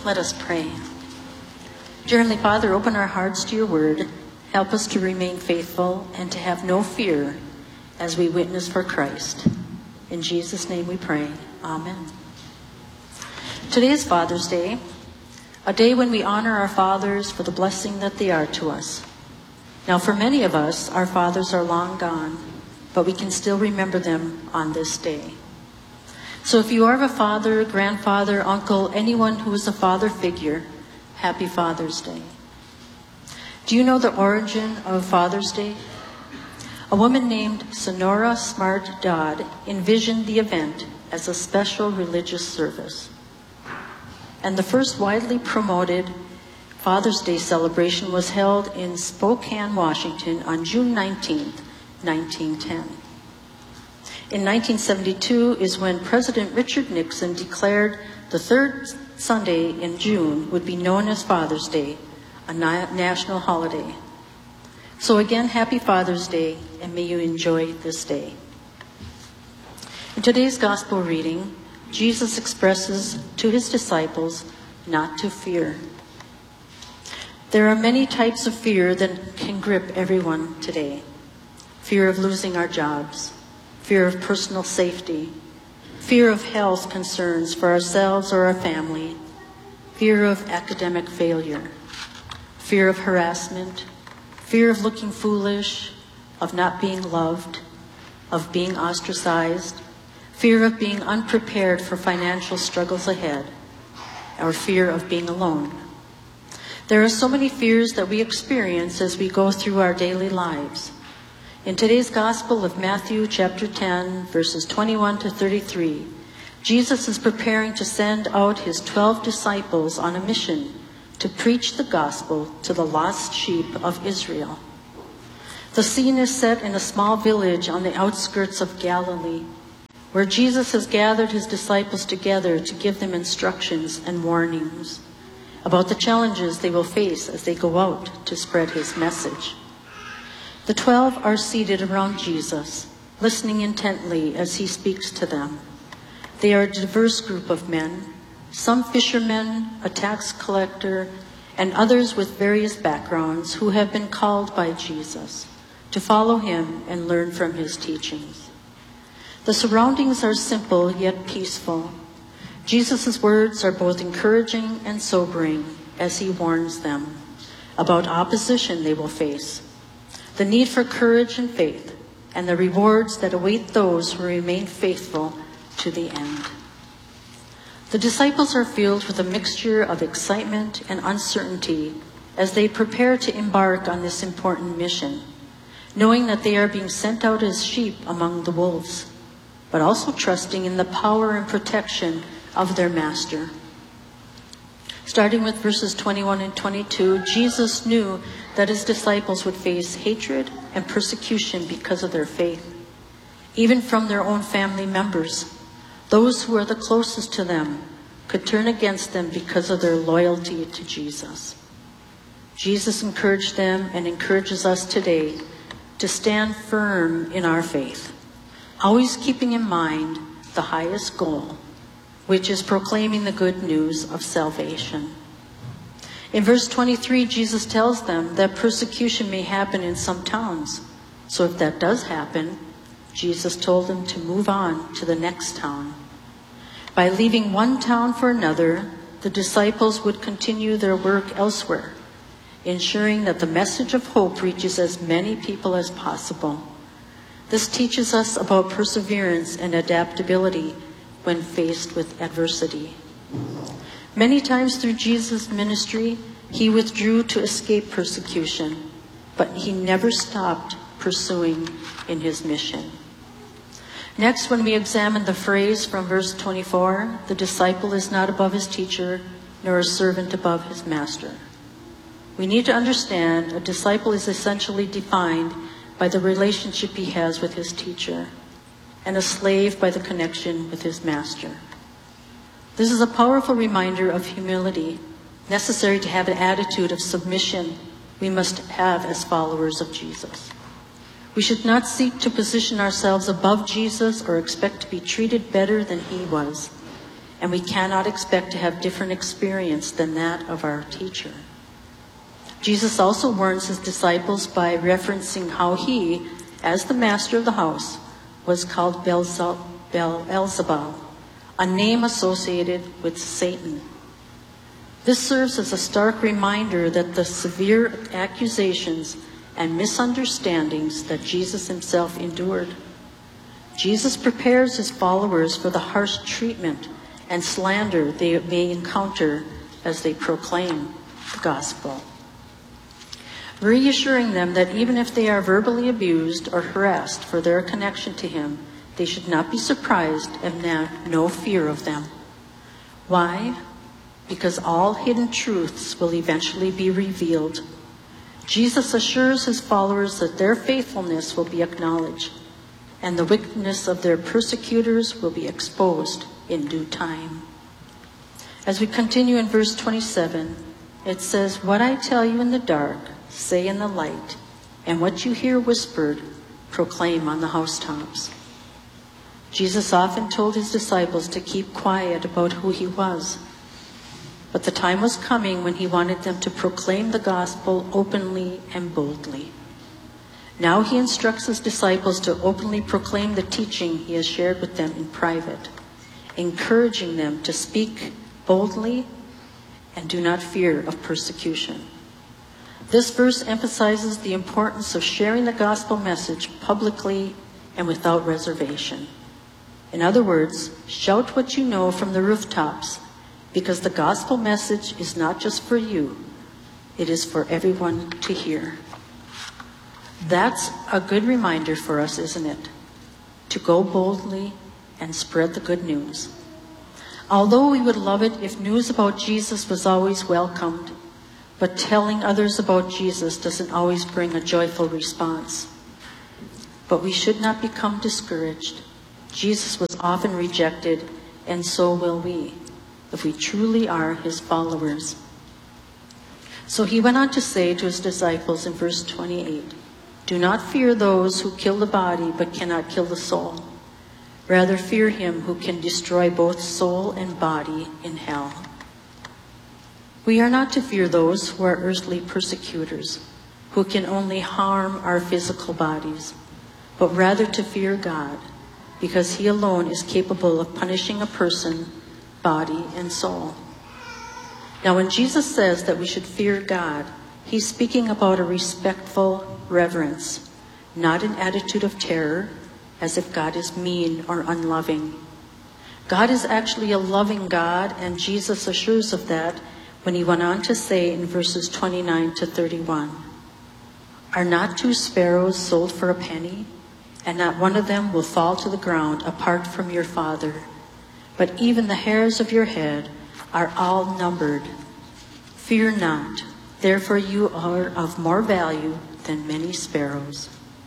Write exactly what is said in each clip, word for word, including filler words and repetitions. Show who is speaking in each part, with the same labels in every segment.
Speaker 1: Let us pray. Dear Heavenly Father, open our hearts to your word. Help us to remain faithful and to have no fear as we witness for Christ. In Jesus' name we pray. Amen. Today is Father's Day, a day when we honor our fathers for the blessing that they are to us. Now, for many of us, our fathers are long gone, but we can still remember them on this day. So if you are a father, grandfather, uncle, anyone who is a father figure, happy Father's Day. Do you know the origin of Father's Day? A woman named Sonora Smart Dodd envisioned the event as a special religious service. And the first widely promoted Father's Day celebration was held in Spokane, Washington on June nineteenth, nineteen ten. In nineteen seventy-two is when President Richard Nixon declared the third Sunday in June would be known as Father's Day, a na- national holiday. So again, happy Father's Day, and may you enjoy this day. In today's gospel reading, Jesus expresses to his disciples not to fear. There are many types of fear that can grip everyone today. Fear of losing our jobs, fear of personal safety, fear of health concerns for ourselves or our family, fear of academic failure, fear of harassment, fear of looking foolish, of not being loved, of being ostracized, fear of being unprepared for financial struggles ahead, or fear of being alone. There are so many fears that we experience as we go through our daily lives. In today's Gospel of Matthew chapter ten, verses twenty-one to thirty-three, Jesus is preparing to send out his twelve disciples on a mission to preach the gospel to the lost sheep of Israel. The scene is set in a small village on the outskirts of Galilee, where Jesus has gathered his disciples together to give them instructions and warnings about the challenges they will face as they go out to spread his message. The twelve are seated around Jesus, listening intently as he speaks to them. They are a diverse group of men, some fishermen, a tax collector, and others with various backgrounds who have been called by Jesus to follow him and learn from his teachings. The surroundings are simple yet peaceful. Jesus' words are both encouraging and sobering as he warns them about opposition they will face, the need for courage and faith, and the rewards that await those who remain faithful to the end. The disciples are filled with a mixture of excitement and uncertainty as they prepare to embark on this important mission, knowing that they are being sent out as sheep among the wolves, but also trusting in the power and protection of their master. Starting with verses twenty-one and twenty-two, Jesus knew that his disciples would face hatred and persecution because of their faith, even from their own family members. Those who are the closest to them could turn against them because of their loyalty to Jesus. Jesus encouraged them and encourages us today to stand firm in our faith, always keeping in mind the highest goal, which is proclaiming the good news of salvation. In verse twenty-three, Jesus tells them that persecution may happen in some towns. So if that does happen, Jesus told them to move on to the next town. By leaving one town for another, the disciples would continue their work elsewhere, ensuring that the message of hope reaches as many people as possible. This teaches us about perseverance and adaptability when faced with adversity. Many times through Jesus' ministry, he withdrew to escape persecution, but he never stopped pursuing in his mission. Next, when we examine the phrase from verse twenty-four, the disciple is not above his teacher, nor a servant above his master. We need to understand a disciple is essentially defined by the relationship he has with his teacher, and a slave by the connection with his master. This is a powerful reminder of humility, necessary to have an attitude of submission we must have as followers of Jesus. We should not seek to position ourselves above Jesus or expect to be treated better than he was. and we cannot expect to have different experience than that of our teacher. Jesus also warns his disciples by referencing how he, as the master of the house, was called Beelzebub, a name associated with Satan. This serves as a stark reminder that the severe accusations and misunderstandings that Jesus himself endured. Jesus prepares his followers for the harsh treatment and slander they may encounter as they proclaim the gospel, reassuring them that even if they are verbally abused or harassed for their connection to him, they should not be surprised and have no fear of them. Why? Because all hidden truths will eventually be revealed. Jesus assures his followers that their faithfulness will be acknowledged, and the wickedness of their persecutors will be exposed in due time. As we continue in verse twenty-seven, it says, "What I tell you in the dark, say in the light, and what you hear whispered, proclaim on the housetops." Jesus often told his disciples to keep quiet about who he was. But the time was coming when he wanted them to proclaim the gospel openly and boldly. Now he instructs his disciples to openly proclaim the teaching he has shared with them in private, encouraging them to speak boldly and do not fear of persecution. This verse emphasizes the importance of sharing the gospel message publicly and without reservation. In other words, shout what you know from the rooftops, because the gospel message is not just for you, it is for everyone to hear. That's a good reminder for us, isn't it? To go boldly and spread the good news. Although we would love it if news about Jesus was always welcomed, but telling others about Jesus doesn't always bring a joyful response. But we should not become discouraged. Jesus was often rejected, and so will we, if we truly are his followers. So he went on to say to his disciples in verse twenty-eight, "Do not fear those who kill the body but cannot kill the soul. Rather fear him who can destroy both soul and body in hell." We are not to fear those who are earthly persecutors, who can only harm our physical bodies, but rather to fear God, because he alone is capable of punishing a person, body, and soul. Now, when Jesus says that we should fear God, he's speaking about a respectful reverence, not an attitude of terror, as if God is mean or unloving. God is actually a loving God, and Jesus assures of that when he went on to say in verses twenty-nine to thirty-one, "Are not two sparrows sold for a penny? And not one of them will fall to the ground apart from your Father. But even the hairs of your head are all numbered. Fear not, therefore you are of more value than many sparrows."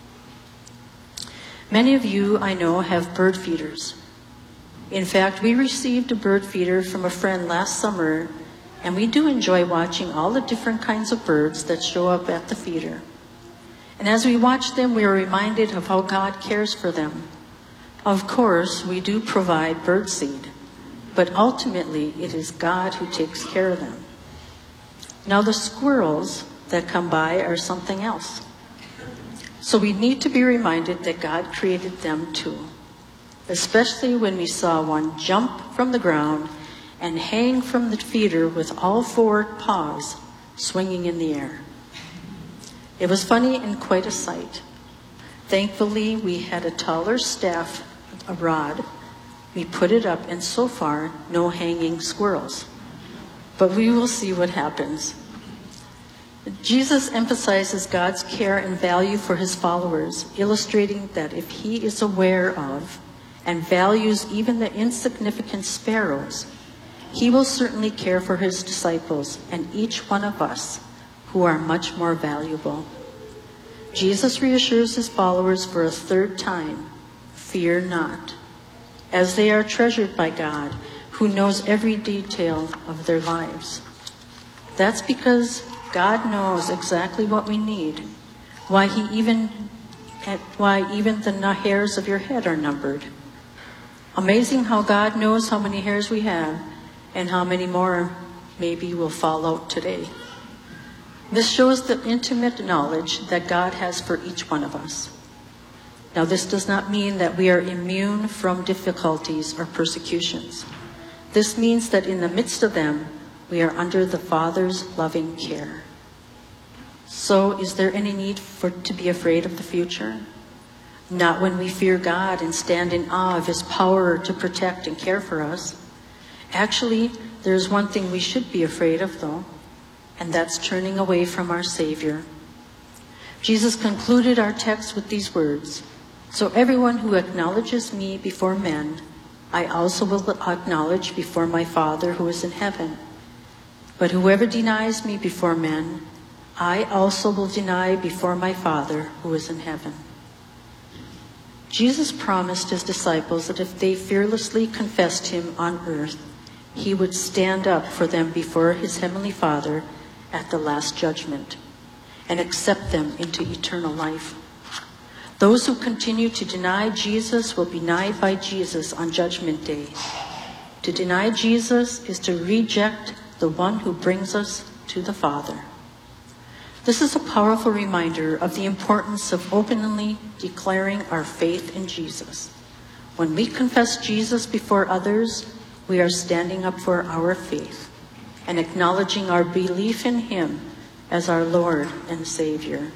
Speaker 1: Many of you, I know, have bird feeders. In fact, we received a bird feeder from a friend last summer, and we do enjoy watching all the different kinds of birds that show up at the feeder. And as we watch them, we are reminded of how God cares for them. Of course, we do provide birdseed, but ultimately it is God who takes care of them. Now the squirrels that come by are something else. So we need to be reminded that God created them too, especially when we saw one jump from the ground and hang from the feeder with all four paws swinging in the air. It was funny and quite a sight. Thankfully, we had a taller staff, a rod. We put it up, and so far, no hanging squirrels. But we will see what happens. Jesus emphasizes God's care and value for his followers, illustrating that if he is aware of and values even the insignificant sparrows, he will certainly care for his disciples and each one of us, who are much more valuable. Jesus reassures his followers for a third time, fear not, as they are treasured by God, who knows every detail of their lives. That's because God knows exactly what we need, why he even, why even the hairs of your head are numbered. Amazing how God knows how many hairs we have and how many more maybe will fall out today. This shows the intimate knowledge that God has for each one of us. Now, this does not mean that we are immune from difficulties or persecutions. This means that in the midst of them, we are under the Father's loving care. So, is there any need for to be afraid of the future? Not when we fear God and stand in awe of His power to protect and care for us. Actually, there is one thing we should be afraid of, though, and that's turning away from our Savior. Jesus concluded our text with these words, "So everyone who acknowledges me before men, I also will acknowledge before my Father who is in heaven. But whoever denies me before men, I also will deny before my Father who is in heaven." Jesus promised His disciples that if they fearlessly confessed Him on earth, He would stand up for them before His heavenly Father at the last judgment and accept them into eternal life. Those who continue to deny Jesus will be denied by Jesus on Judgment Day. To deny Jesus is to reject the one who brings us to the Father. This is a powerful reminder of the importance of openly declaring our faith in Jesus. When we confess Jesus before others, we are standing up for our faith and acknowledging our belief in Him as our Lord and Savior.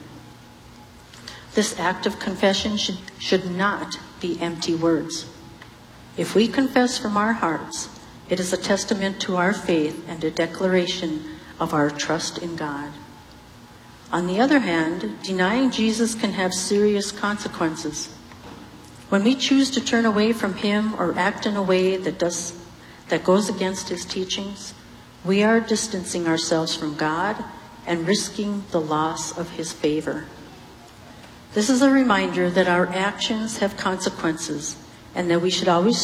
Speaker 1: This act of confession should, should not be empty words. If we confess from our hearts, it is a testament to our faith and a declaration of our trust in God. On the other hand, denying Jesus can have serious consequences. When we choose to turn away from Him or act in a way that does that goes against His teachings, we are distancing ourselves from God and risking the loss of His favor. This is a reminder that our actions have consequences and that we should always